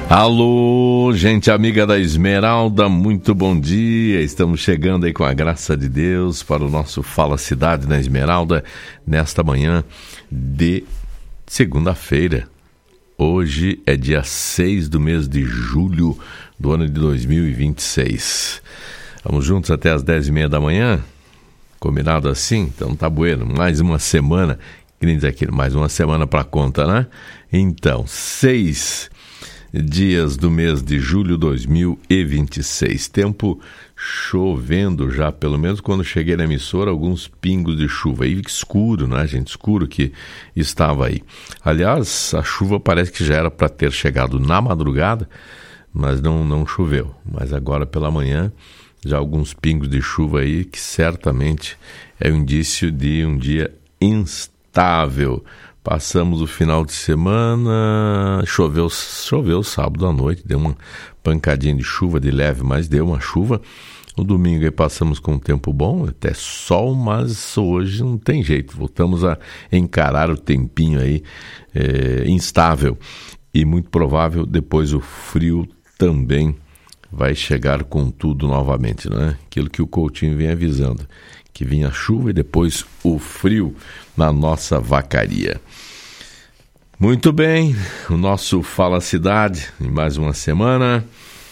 Alô, gente amiga da Esmeralda, muito bom dia. Estamos chegando aí com a graça de Deus para o nosso Fala Cidade na Esmeralda nesta manhã de segunda-feira. Hoje é dia 6 do mês de julho do ano de 2026. Vamos juntos até as 10h30 da manhã? Combinado assim? Então tá bueno. Mais uma semana, queria dizer aqui, mais uma semana para conta, né? Então, 6 dias do mês de julho de 2026. Tempo chovendo já, pelo menos quando cheguei na emissora, alguns pingos de chuva. E escuro, né, gente? Escuro que estava aí. Aliás, a chuva parece que já era para ter chegado na madrugada, mas não choveu. Mas agora pela manhã, já alguns pingos de chuva aí, que certamente é um indício de um dia instável. Passamos o final de semana, choveu sábado à noite, deu uma pancadinha de chuva de leve, mas deu uma chuva. No domingo aí passamos com um tempo bom, até sol, mas hoje não tem jeito. Voltamos a encarar o tempinho aí instável. E muito provável depois o frio também vai chegar com tudo novamente, né? Aquilo que o Coutinho vem avisando, que vinha a chuva e depois o frio na nossa vacaria. Muito bem, o nosso Fala Cidade em mais uma semana,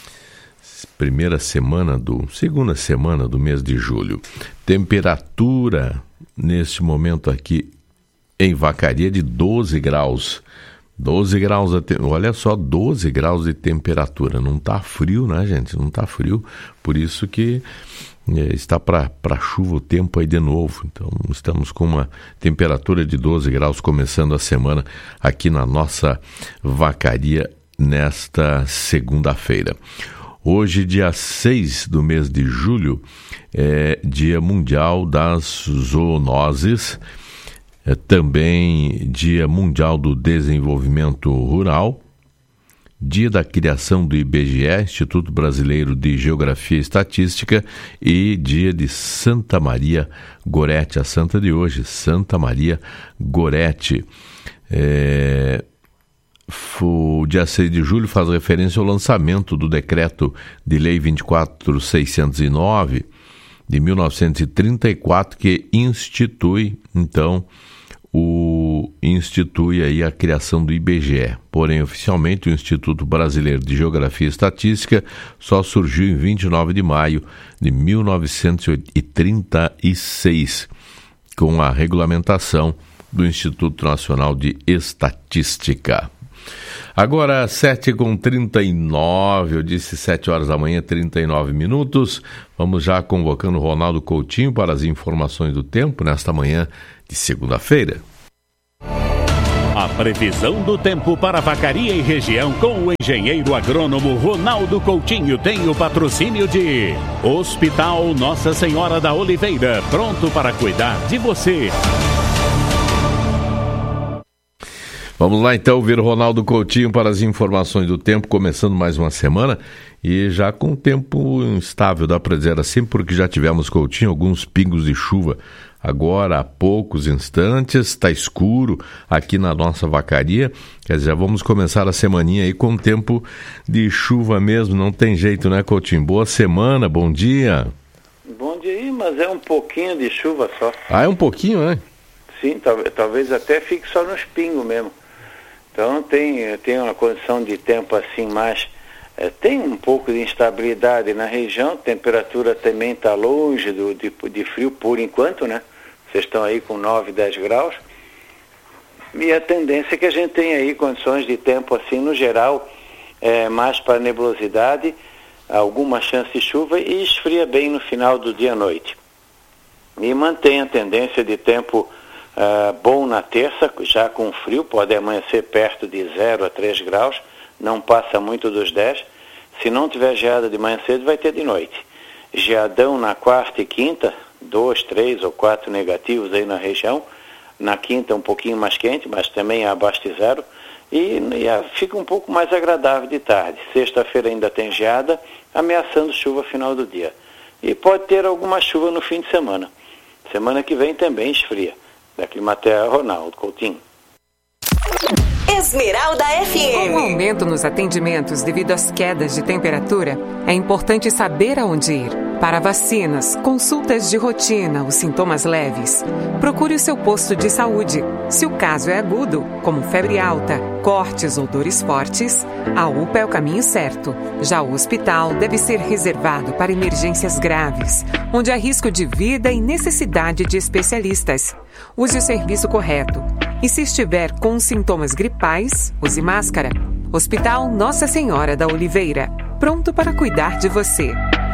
segunda semana do mês de julho. Temperatura neste momento aqui em Vacaria de 12 graus. 12 graus, olha só, 12 graus de temperatura. Não está frio, né, gente? Não está frio, por isso que está para chuva o tempo aí de novo. Então, estamos com uma temperatura de 12 graus começando a semana aqui na nossa Vacaria nesta segunda-feira. Hoje, dia 6 do mês de julho, é Dia Mundial das Zoonoses, é também Dia Mundial do Desenvolvimento Rural, Dia da criação do IBGE, Instituto Brasileiro de Geografia e Estatística, e dia de Santa Maria Gorete, a santa de hoje, Santa Maria Gorete. O dia 6 de julho faz referência ao lançamento do decreto de lei 24.609 de 1934, que institui, então, institui aí a criação do IBGE. Porém, oficialmente, o Instituto Brasileiro de Geografia e Estatística só surgiu em 29 de maio de 1936, com a regulamentação do Instituto Nacional de Estatística. Agora, 7h39, eu disse 7 horas da manhã, 39 minutos. Vamos já convocando o Ronaldo Coutinho para as informações do tempo nesta manhã de segunda-feira. A previsão do tempo para Vacaria e região com o engenheiro agrônomo Ronaldo Coutinho tem o patrocínio de Hospital Nossa Senhora da Oliveira, pronto para cuidar de você. Vamos lá então ouvir o Ronaldo Coutinho para as informações do tempo, começando mais uma semana e já com tempo instável, dá para dizer assim, porque já tivemos, Coutinho, alguns pingos de chuva. Agora, há poucos instantes, está escuro aqui na nossa Vacaria, quer dizer, vamos começar a semaninha aí com tempo de chuva mesmo, não tem jeito, né, Coutinho? Boa semana, bom dia. Bom dia, mas é um pouquinho de chuva só. Ah, é um pouquinho, né? Sim, talvez até fique só nos pingos mesmo. Então tem uma condição de tempo assim mais... tem um pouco de instabilidade na região, a temperatura também está longe de frio por enquanto, né? Vocês estão aí com 9, 10 graus. E a tendência é que a gente tenha aí condições de tempo assim, no geral, mais para nebulosidade, alguma chance de chuva e esfria bem no final do dia à noite. E mantém a tendência de tempo bom na terça, já com frio, pode amanhecer perto de 0 a 3 graus, não passa muito dos 10. Se não tiver geada de manhã cedo, vai ter de noite. Geadão na quarta e quinta, 2, 3 ou 4 negativos aí na região. Na quinta um pouquinho mais quente, mas também abaixo de 0. E fica um pouco mais agradável de tarde. Sexta-feira ainda tem geada, ameaçando chuva final do dia. E pode ter alguma chuva no fim de semana. Semana que vem também esfria. Da Climaterra, Ronaldo Coutinho. Esmeralda FM. Com o aumento nos atendimentos devido às quedas de temperatura, é importante saber aonde ir. Para vacinas, consultas de rotina, os sintomas leves, procure o seu posto de saúde. Se o caso é agudo, como febre alta, cortes ou dores fortes, a UPA é o caminho certo. Já o hospital deve ser reservado para emergências graves, onde há risco de vida e necessidade de especialistas. Use o serviço correto. E se estiver com sintomas gripais, use máscara. Hospital Nossa Senhora da Oliveira, pronto para cuidar de você.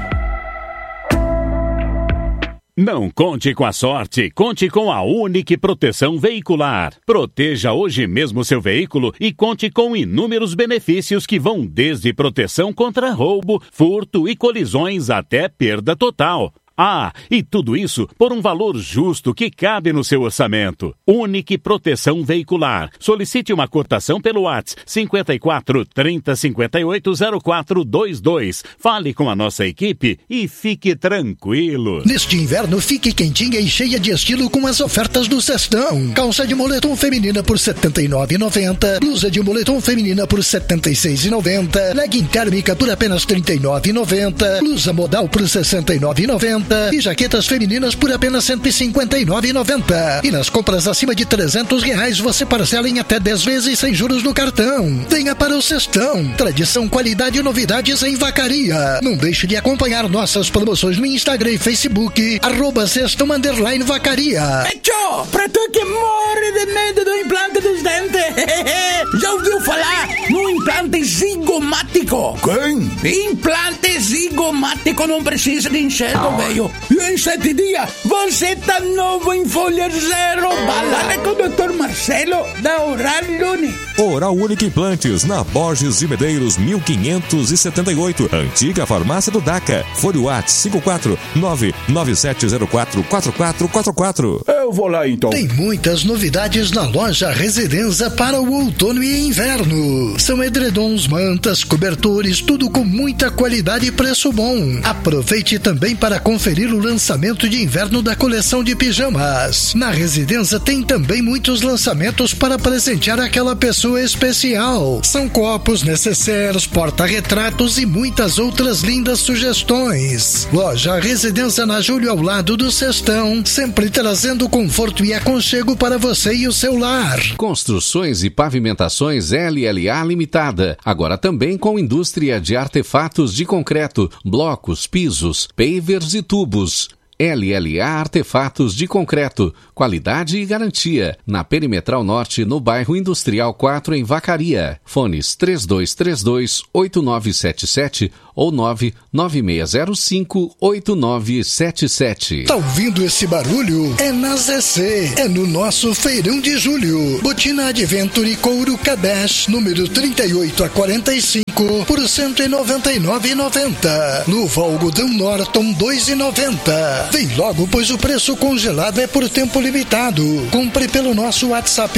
Não conte com a sorte, conte com a Unique Proteção Veicular. Proteja hoje mesmo seu veículo e conte com inúmeros benefícios que vão desde proteção contra roubo, furto e colisões até perda total. Ah, e tudo isso por um valor justo que cabe no seu orçamento. Unique Proteção Veicular. Solicite uma cotação pelo WhatsApp 54 30 58 0422. Fale com a nossa equipe e fique tranquilo. Neste inverno, fique quentinha e cheia de estilo com as ofertas do Sextão. Calça de moletom feminina por R$ 79,90. Blusa de moletom feminina por R$ 76,90. Legging térmica por apenas R$ 39,90. Blusa modal por R$ 69,90. E jaquetas femininas por apenas R$ 159,90. E nas compras acima de R$300 você parcela em até 10 vezes sem juros no cartão. Venha para o Sextão. Tradição, qualidade e novidades em Vacaria. Não deixe de acompanhar nossas promoções no Instagram e Facebook. @Sextão_Vacaria. Tchô, pra tu que morre de medo do implante dos dentes. Já ouviu falar no implante zigomático? Quem? Implante zigomático não precisa de enxerto, velho. E em 7 dias, você tá novo em folha zero. Balada com o Dr. Marcelo da Oral Unique. Oral Unique Implantes, na Borges de Medeiros, 1578. Antiga farmácia do DACA. Fone WhatsApp 54997044444. Eu vou lá então. Tem muitas novidades na loja Residenza para o outono e inverno. São edredons, mantas, cobertores, tudo com muita qualidade e preço bom. Aproveite também para conferir o lançamento de inverno da coleção de pijamas. Na Residência tem também muitos lançamentos para presentear aquela pessoa especial. São copos, necessaires, porta-retratos e muitas outras lindas sugestões. Loja Residência na Júlio, ao lado do Sextão, sempre trazendo conforto e aconchego para você e o seu lar. Construções e pavimentações LLA Limitada, agora também com indústria de artefatos de concreto, blocos, pisos, pavers e tubos. LLA Artefatos de Concreto, qualidade e garantia. Na Perimetral Norte, no bairro Industrial 4, em Vacaria. Fones 3232-8977 ou 99605-8977. Tá ouvindo esse barulho? É na ZC, é no nosso Feirão de Julho. Botina Adventure Couro Kadesh, número 38 a 45, por R$ 199,90. Luva algodão Norton, R$ 2,90. Vem logo, pois o preço congelado é por tempo limitado. Compre pelo nosso WhatsApp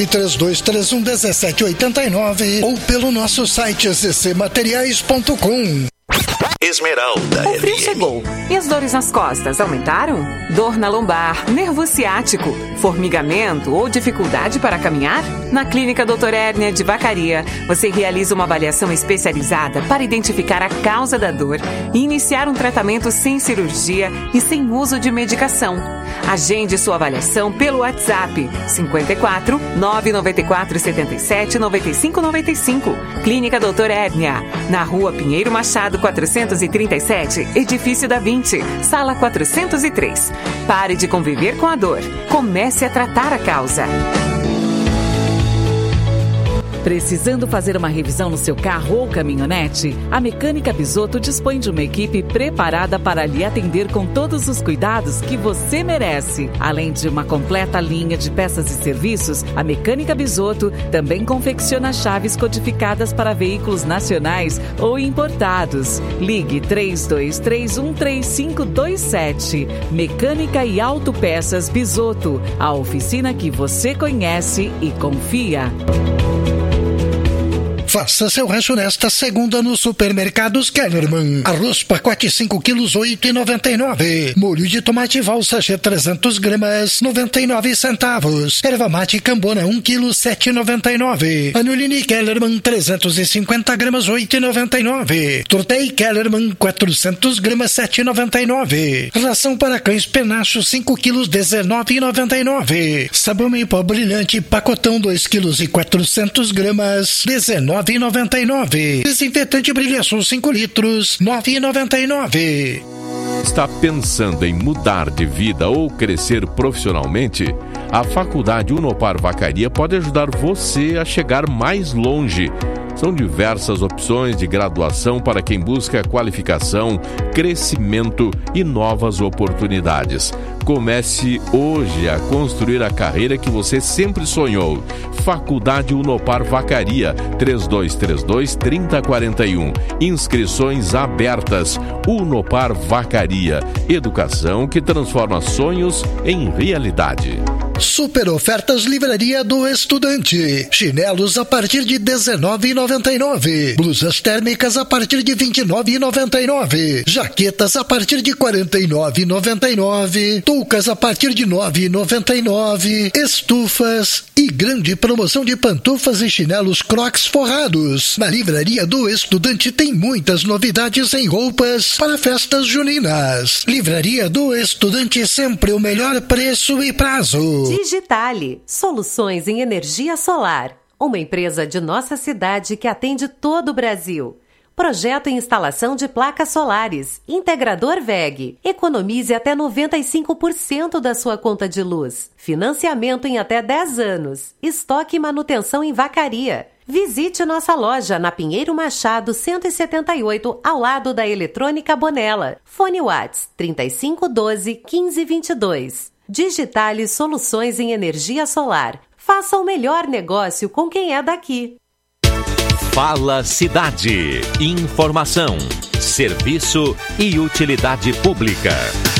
3231-1789 ou pelo nosso site ccmateriais.com. Esmeralda O frio chegou. E as dores nas costas aumentaram? Dor na lombar, nervo ciático, formigamento ou dificuldade para caminhar? Na Clínica Dr. Hérnia de Vacaria, você realiza uma avaliação especializada para identificar a causa da dor e iniciar um tratamento sem cirurgia e sem uso de medicação. Agende sua avaliação pelo WhatsApp 54 994 77 95 95. Clínica Dr. Hérnia, na Rua Pinheiro Machado 437, Edifício da 20, Sala 403. Pare de conviver com a dor. Comece a tratar a causa. Precisando fazer uma revisão no seu carro ou caminhonete? A Mecânica Bisotto dispõe de uma equipe preparada para lhe atender com todos os cuidados que você merece. Além de uma completa linha de peças e serviços, a Mecânica Bisotto também confecciona chaves codificadas para veículos nacionais ou importados. Ligue 32313527. Mecânica e Autopeças Bisotto, a oficina que você conhece e confia. Faça seu rancho nesta segunda no Supermercados Kellerman. Arroz pacote 5 quilos, 8,99. Molho de tomate valsa G 300 gramas, 99 centavos. Erva mate Cambona 1 quilo, 7,99. Anulini Kellerman 350 gramas, 8,99. Tortei Kellerman 400 gramas, 7,99. Ração para cães Penacho 5 quilos, 19,99. Sabão em pó brilhante pacotão 2 quilos e 400 gramas, 19,99. Desinfetante Brilhação 5 litros, 9,99. Está pensando em mudar de vida ou crescer profissionalmente? A Faculdade Unopar Vacaria pode ajudar você a chegar mais longe. São diversas opções de graduação para quem busca qualificação, crescimento e novas oportunidades. Comece hoje a construir a carreira que você sempre sonhou. Faculdade Unopar Vacaria, 3232-3041. Inscrições abertas. Unopar Vacaria. Educação que transforma sonhos em realidade. Super ofertas Livraria do Estudante. Chinelos a partir de R$19,99. Blusas térmicas a partir de R$29,99. Jaquetas a partir de R$49,99. Toucas a partir de R$9,99. Estufas e grande promoção de pantufas e chinelos Crocs forrados. Na Livraria do Estudante tem muitas novidades em roupas para festas juninas. Livraria do Estudante, sempre o melhor preço e prazo. Digitale, soluções em energia solar. Uma empresa de nossa cidade que atende todo o Brasil. Projeto e instalação de placas solares. Integrador WEG. Economize até 95% da sua conta de luz. Financiamento em até 10 anos. Estoque e manutenção em Vacaria. Visite nossa loja na Pinheiro Machado 178, ao lado da Eletrônica Bonella. Fone Whats 3512-1522. Digitale soluções em energia solar. Faça o melhor negócio com quem é daqui. Fala Cidade. Informação, serviço e utilidade pública.